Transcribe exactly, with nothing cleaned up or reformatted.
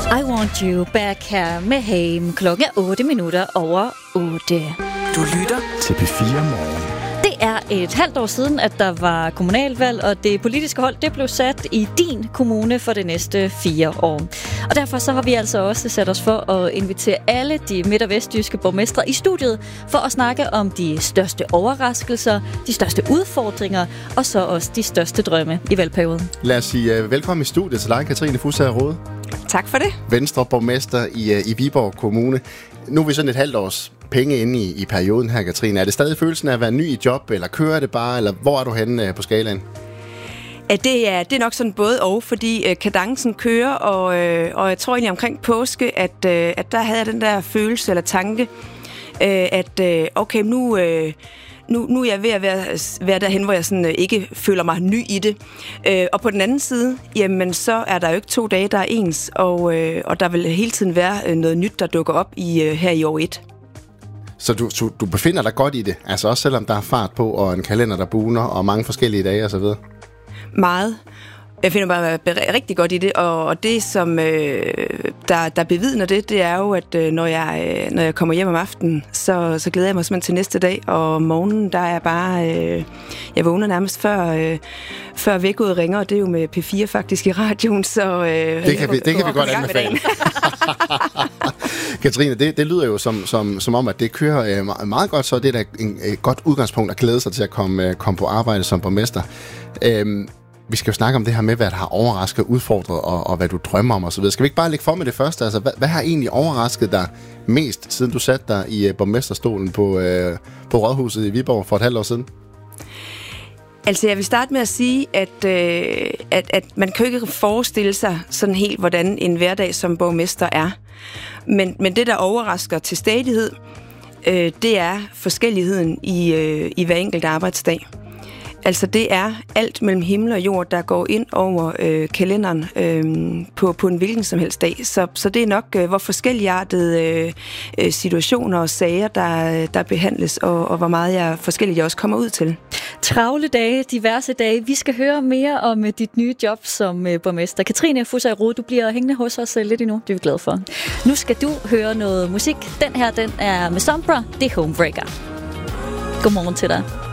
I Want You Back her med Haim. Klokken er otte minutter over otte. Du lytter til P fire Morgen. Det er et halvt år siden, at der var kommunalvalg, og det politiske hold det blev sat i din kommune for de næste fire år. Og derfor så har vi altså også sat os for at invitere alle de midt- og vestjyske borgmestre i studiet for at snakke om de største overraskelser, de største udfordringer og så også de største drømme i valgperioden. Lad os sige uh, velkommen i studiet til dig, Katrine Fusager Rode. Tak for det. Venstre borgmester i, uh, i Viborg Kommune. Nu er vi sådan et halvt års penge inde i, i perioden her, Katrine. Er det stadig følelsen af at være ny i job, eller kører det bare, eller hvor er du henne uh, på skalaen? Det er, det er nok sådan både og, fordi øh, kadencen kører, og, øh, og jeg tror egentlig omkring påske, at, øh, at der havde jeg den der følelse eller tanke, øh, at øh, okay, nu, øh, nu, nu er jeg ved at være, være derhen, hvor jeg sådan, øh, ikke føler mig ny i det. Øh, og på den anden side, jamen så er der jo ikke to dage, der er ens, og, øh, og der vil hele tiden være noget nyt, der dukker op i øh, her i år et. Så du, du, du befinder dig godt i det, altså også selvom der er fart på, og en kalender, der buner, og mange forskellige dage osv.? Meget. Jeg finder bare rigtig godt i det, og det, som øh, der, der bevidner det, det er jo, at øh, når, jeg, øh, når jeg kommer hjem om aftenen, så, så glæder jeg mig simpelthen til næste dag, og om morgenen, der er jeg bare... Øh, jeg vågner nærmest før, øh, før vækkeudet ringer, og det er jo med P fire faktisk i radioen, så... Øh, det kan vi, det kan vi godt anbefale. Katrine, det, det lyder jo som, som, som om, at det kører øh, meget godt, så det er da en, et godt udgangspunkt at glæde sig til at komme, øh, komme på arbejde som borgmester. Øhm, vi skal jo snakke om det her med, hvad der har overrasket, udfordret, og, og hvad du drømmer om osv. Skal vi ikke bare lægge for med det første? Altså, hvad, hvad har egentlig overrasket dig mest, siden du satte dig i uh, borgmesterstolen på, uh, på Rådhuset i Viborg for et halvt år siden? Altså, jeg vil starte med at sige, at, øh, at, at man kan jo ikke forestille sig sådan helt, hvordan en hverdag som borgmester er. Men, men det, der overrasker til stadighed, øh, det er forskelligheden i, øh, i hver enkelt arbejdsdag. Altså det er alt mellem himmel og jord, der går ind over øh, kalenderen øh, på, på en hvilken som helst dag. Så, så det er nok, øh, hvor forskelligartede øh, situationer og sager, der, der behandles, og, og hvor meget jeg forskelligt jeg også kommer ud til. Travle dage, diverse dage. Vi skal høre mere om uh, dit nye job som uh, borgmester. Katrine Fusager Rode, du bliver hængende hos os uh, lidt endnu. Det er vi glade for. Nu skal du høre noget musik. Den her, den er med Sombra. Det er Homebreaker. Godmorgen til dig.